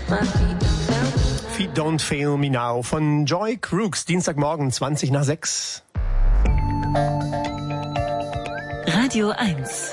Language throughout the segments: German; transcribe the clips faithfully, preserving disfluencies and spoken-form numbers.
Feet Don't Fail Me Now von Joy Crooks, Dienstagmorgen zwanzig nach sechs. Radio eins.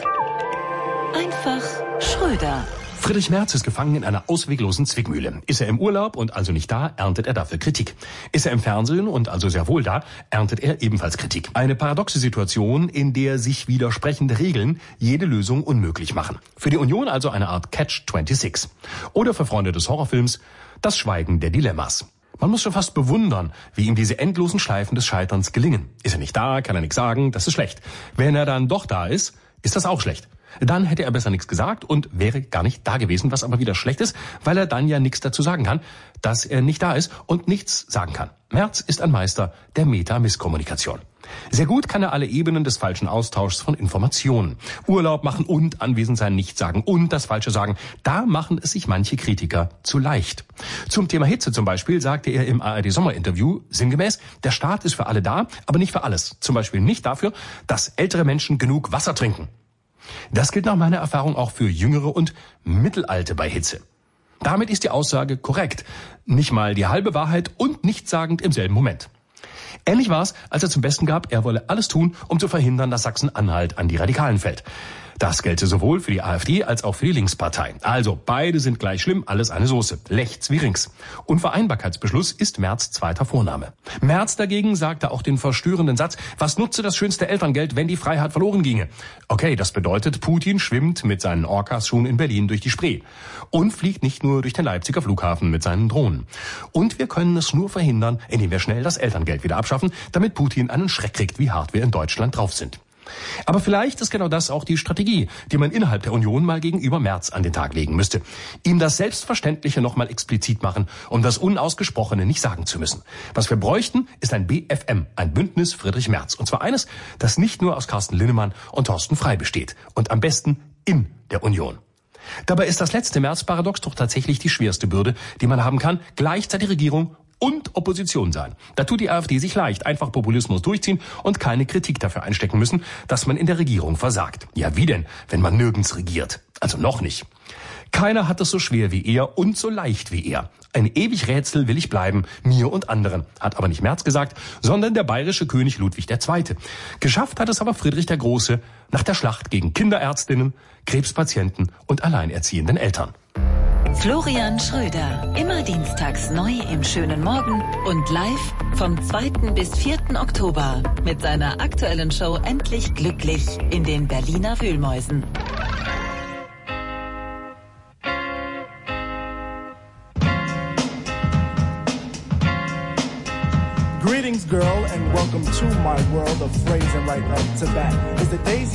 Einfach Schröder. Friedrich Merz ist gefangen in einer ausweglosen Zwickmühle. Ist er im Urlaub und also nicht da, erntet er dafür Kritik. Ist er im Fernsehen und also sehr wohl da, erntet er ebenfalls Kritik. Eine paradoxe Situation, in der sich widersprechende Regeln jede Lösung unmöglich machen. Für die Union also eine Art Catch sechsundzwanzig. Oder für Freunde des Horrorfilms das Schweigen der Dilemmas. Man muss schon fast bewundern, wie ihm diese endlosen Schleifen des Scheiterns gelingen. Ist er nicht da, kann er nichts sagen, das ist schlecht. Wenn er dann doch da ist, ist das auch schlecht. Dann hätte er besser nichts gesagt und wäre gar nicht da gewesen, was aber wieder schlecht ist, weil er dann ja nichts dazu sagen kann, dass er nicht da ist und nichts sagen kann. Merz ist ein Meister der Meta-Misskommunikation. Sehr gut kann er alle Ebenen des falschen Austauschs von Informationen. Urlaub machen und anwesend sein, nichts sagen und das Falsche sagen. Da machen es sich manche Kritiker zu leicht. Zum Thema Hitze zum Beispiel sagte er im A R D-Sommerinterview sinngemäß, der Staat ist für alle da, aber nicht für alles. Zum Beispiel nicht dafür, dass ältere Menschen genug Wasser trinken. Das gilt nach meiner Erfahrung auch für Jüngere und Mittelalte bei Hitze. Damit ist die Aussage korrekt. Nicht mal die halbe Wahrheit und nichtssagend im selben Moment. Ähnlich war es, als er zum Besten gab, er wolle alles tun, um zu verhindern, dass Sachsen-Anhalt an die Radikalen fällt. Das gelte sowohl für die AfD als auch für die Linkspartei. Also beide sind gleich schlimm, alles eine Soße. Rechts wie links. Unvereinbarkeitsbeschluss ist Merz zweiter Vorname. Merz dagegen sagte auch den verstörenden Satz, was nutze das schönste Elterngeld, wenn die Freiheit verloren ginge? Okay, das bedeutet, Putin schwimmt mit seinen Orcas schon in Berlin durch die Spree. Und fliegt nicht nur durch den Leipziger Flughafen mit seinen Drohnen. Und wir können es nur verhindern, indem wir schnell das Elterngeld wieder abschaffen, damit Putin einen Schreck kriegt, wie hart wir in Deutschland drauf sind. Aber vielleicht ist genau das auch die Strategie, die man innerhalb der Union mal gegenüber Merz an den Tag legen müsste. Ihm das Selbstverständliche nochmal explizit machen, um das Unausgesprochene nicht sagen zu müssen. Was wir bräuchten, ist ein B F M, ein Bündnis Friedrich Merz. Und zwar eines, das nicht nur aus Carsten Linnemann und Thorsten Frey besteht. Und am besten in der Union. Dabei ist das letzte Merz-Paradox doch tatsächlich die schwerste Bürde, die man haben kann, gleichzeitig Regierung und Opposition sein. Da tut die AfD sich leicht, einfach Populismus durchziehen und keine Kritik dafür einstecken müssen, dass man in der Regierung versagt. Ja, wie denn, wenn man nirgends regiert? Also noch nicht. Keiner hat es so schwer wie er und so leicht wie er. Ein ewig Rätsel will ich bleiben, mir und anderen, hat aber nicht Merz gesagt, sondern der bayerische König Ludwig der Zweite. Geschafft hat es aber Friedrich der Große nach der Schlacht gegen Kinderärztinnen, Krebspatienten und alleinerziehenden Eltern. Florian Schröder, immer dienstags neu im schönen Morgen und live vom zweiten bis vierten Oktober mit seiner aktuellen Show Endlich Glücklich in den Berliner Wühlmäusen. Greetings, girl, and welcome to my world of phrasing right up to that. Is the daisy